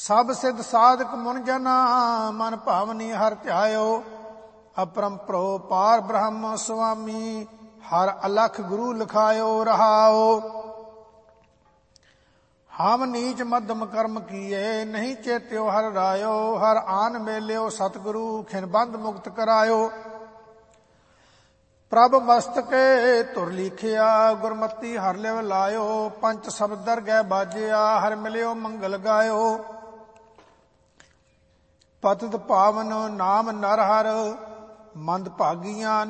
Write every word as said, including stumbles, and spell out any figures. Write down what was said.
ਸਭ ਸਿੱਧ ਸਾਧਕ ਮੁਨ ਜਨਾ ਮਨ ਭਾਵਨੀ ਹਰਿ ਧਿਆਇਓ। ਅਪਰੰਪਰੋ ਪਾਰ ਬ੍ਰਹਮ ਸੁਆਮੀ ਹਰਿ ਅਲਖ ਗੁਰੂ ਲਿਖਾਇਓ ਰਹਾਓ। ਹਮ ਨੀਚ ਮੱਧਮ ਕਰਮ ਕੀਏ ਨਹੀਂ ਚੇਤਿਓ ਹਰਿ ਰਾਇਓ। ਹਰ ਆਨ ਮੇਲਿਓ ਸਤਿਗੁਰੂ ਖਿਨ ਬੰਧ ਮੁਕਤ ਕਰਾਇਓ। ਪ੍ਰਭ ਮਸਤਕੇ ਧੁਰ ਲੀਖਿਆ ਗੁਰਮਤੀ ਹਰਿ ਲਿਵ ਲਾਇਓ। ਪੰਚ ਸ਼ਬਦ ਦਰਗਹਿ ਬਾਜਿਆ ਹਰਿ ਮਿਲਿਓ ਮੰਗਲ ਗਾਇਓ। ਪਤਿਤ ਪਾਵਨ ਨਾਮ ਨਰ ਹਰਿ ਮੰਦ ਭਾਗੀਆਂ